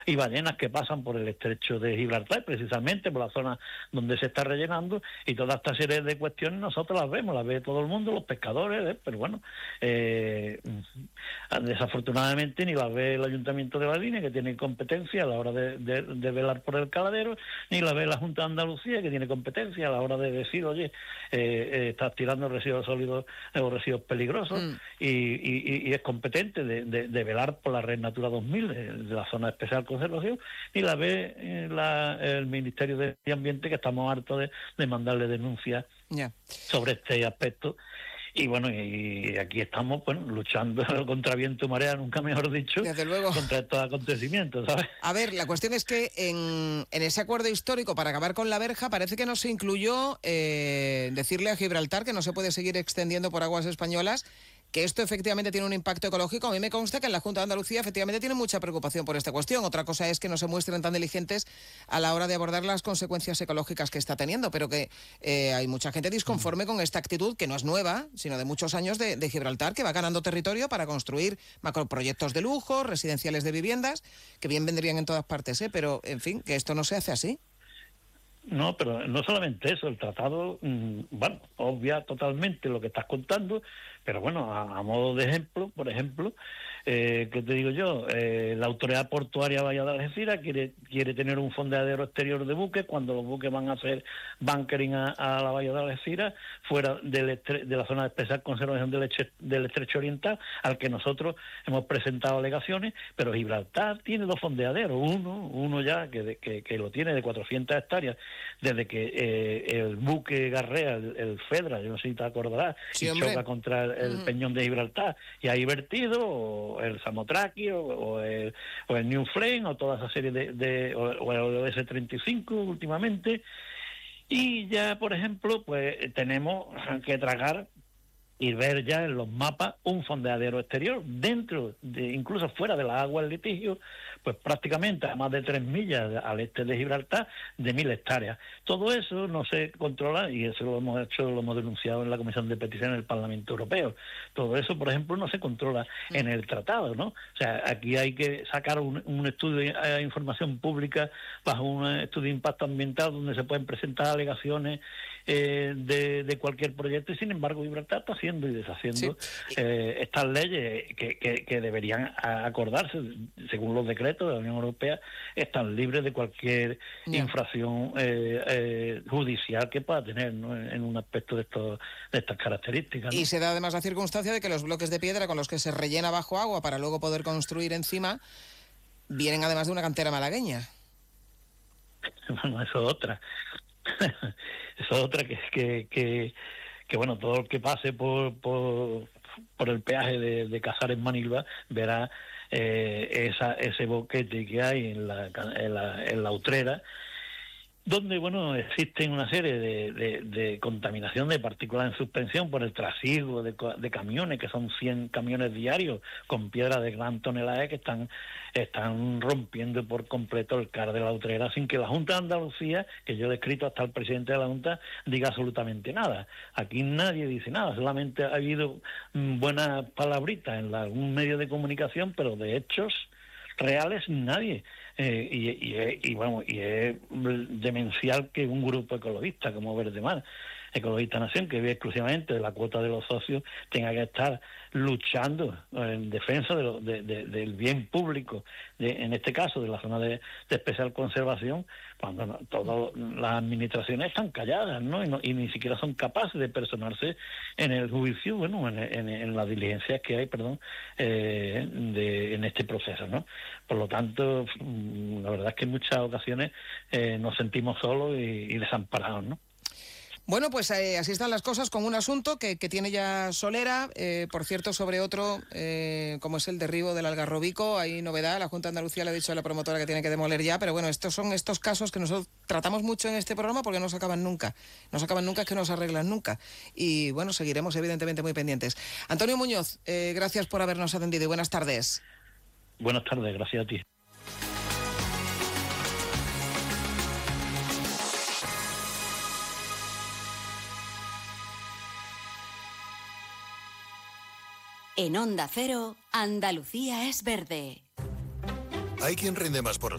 y ballenas que pasan por el estrecho de Gibraltar, precisamente por la zona donde se está rellenando, y toda esta serie de cuestiones nosotros las vemos, las ve todo el mundo, los pescadores, pero bueno, desafortunadamente ni las ve el Ayuntamiento de Badine, que tiene competencia a la hora de velar por el caladero, ni la ve la Junta de Andalucía, que tiene competencia a la hora de decir, oye, estás tirando residuos sólidos o residuos peligrosos, y es competente de velar por la Red Natura 2000 de la zona especial conservación, y la ve el Ministerio de Medio Ambiente, que estamos hartos de mandarle denuncias sobre este aspecto. Y bueno, y aquí estamos, bueno, luchando contra viento y marea, nunca mejor dicho, desde luego, contra estos acontecimientos, ¿sabes? A ver, la cuestión es que en ese acuerdo histórico para acabar con la verja parece que no se incluyó decirle a Gibraltar que no se puede seguir extendiendo por aguas españolas, que esto efectivamente tiene un impacto ecológico. A mí me consta que en la Junta de Andalucía efectivamente tiene mucha preocupación por esta cuestión. Otra cosa es que no se muestren tan diligentes a la hora de abordar las consecuencias ecológicas que está teniendo, pero que hay mucha gente disconforme con esta actitud, que no es nueva, sino de muchos años de Gibraltar, que va ganando territorio para construir macroproyectos de lujo, residenciales de viviendas, que bien vendrían en todas partes, pero en fin, que esto no se hace así. No, pero no solamente eso, el tratado, bueno, obvia totalmente lo que estás contando, pero bueno, a modo de ejemplo, por ejemplo, ¿qué te digo yo? La autoridad portuaria Bahía de Algeciras quiere tener un fondeadero exterior de buques cuando los buques van a hacer bunkering a la Bahía de Algeciras, fuera de la zona de especial conservación del Estrecho Oriental, al que nosotros hemos presentado alegaciones, pero Gibraltar tiene 2 fondeaderos, uno ya que lo tiene de 400 hectáreas, desde que el buque Garrea, el Fedra, yo no sé si te acordarás, sí, y choca contra el Peñón de Gibraltar, y ahí vertido, o el Samotraki, o el New Flame, o toda esa serie o el S-35 últimamente, y ya, por ejemplo, pues tenemos que tragar y ver ya en los mapas un fondeadero exterior dentro incluso fuera de las aguas del litigio, pues prácticamente a más de 3 millas al este de Gibraltar, de 1.000 hectáreas. Todo eso no se controla, y eso lo hemos denunciado en la Comisión de Peticiones del Parlamento Europeo. Todo eso, por ejemplo, no se controla en el tratado, ¿no? O sea, aquí hay que sacar un estudio de información pública bajo un estudio de impacto ambiental donde se pueden presentar alegaciones de cualquier proyecto, y sin embargo Gibraltar está haciendo y deshaciendo estas leyes que deberían acordarse según los decretos de la Unión Europea. Están libres de cualquier infracción judicial que pueda tener, ¿no?, en un aspecto de estas características, ¿no? Y se da además la circunstancia de que los bloques de piedra con los que se rellena bajo agua para luego poder construir encima vienen además de una cantera malagueña. Bueno, eso es otra. Eso es otra que bueno, todo el que pase por el peaje de Casares Manilva verá ese boquete que hay en la Utrera, donde, bueno, existen una serie de contaminación de partículas en suspensión por el trasiego de camiones, que son 100 camiones diarios con piedra de gran tonelaje, que están rompiendo por completo el CAR de la Utrera, sin que la Junta de Andalucía, que yo he descrito hasta el presidente de la Junta, diga absolutamente nada. Aquí nadie dice nada, solamente ha habido buenas palabritas en algún medio de comunicación, pero de hechos reales nadie. Bueno, y es demencial que un grupo ecologista como Verde Mar, Ecologista Nación, que vive exclusivamente de la cuota de los socios, tenga que estar luchando en defensa del bien público, en este caso de la zona de especial conservación, cuando todas las administraciones están calladas, ¿no? Y ni siquiera son capaces de personarse en el juicio, bueno, en las diligencias que hay, en este proceso, ¿no? Por lo tanto, la verdad es que en muchas ocasiones nos sentimos solos y desamparados, ¿no? Bueno, pues así están las cosas con un asunto que tiene ya solera. Por cierto, sobre otro, como es el derribo del Algarrobico, hay novedad. La Junta de Andalucía le ha dicho a la promotora que tiene que demoler ya, pero bueno, estos son estos casos que nosotros tratamos mucho en este programa porque no se acaban nunca. No se acaban nunca, es que no se arreglan nunca. Y bueno, seguiremos evidentemente muy pendientes. Antonio Muñoz, gracias por habernos atendido y buenas tardes. Buenas tardes, gracias a ti. En Onda Cero, Andalucía es verde. Hay quien rinde más por